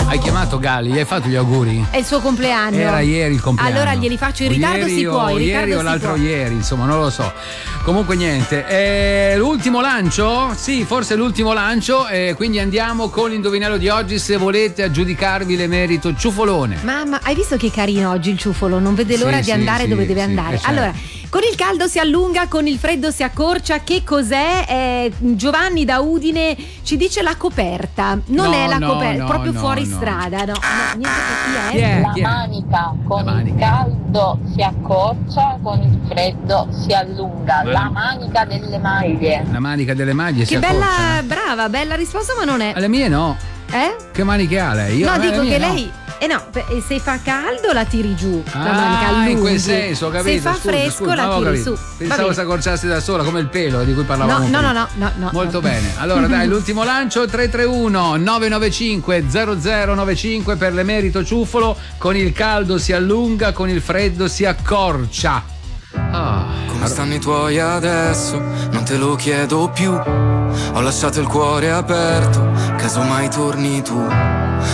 Hai chiamato Gali, gli hai fatto gli auguri? È il suo compleanno. Era ieri il compleanno. Allora glieli faccio in ritardo, si può. Ieri o l'altro ieri, insomma, non lo so. Comunque niente. L'ultimo lancio? Sì, forse l'ultimo lancio. Quindi andiamo con l'indovinello di oggi, se volete aggiudicarvi l'emerito ciufolone. Mamma, hai visto che carino oggi il ciufolo? Non vede l'ora di andare dove deve andare. Certo. Allora, con il caldo si allunga, con il freddo si accorcia. Che cos'è? Giovanni da Udine ci dice la coperta. Non è la coperta, proprio fuori strada. No, niente, chi è? La manica, con il caldo si accorcia, con il freddo si allunga. La manica delle maglie. La manica delle maglie si Che accorcia. bella, brava, bella risposta, ma non è. Le mie no. Che maniche ha lei? No, dico che lei. Se fa caldo la tiri giù, la manica allunghi. In quel senso, ho capito. Se fa fresco la tiri su. Pensavo si accorciasse da sola, come il pelo di cui parlavamo prima. No. Molto bene. Allora dai, l'ultimo lancio 331 995 0095 per l'emerito ciuffolo. Con il caldo si allunga, con il freddo si accorcia. Come stanno i tuoi adesso? Non te lo chiedo più. Ho lasciato il cuore aperto, casomai torni tu.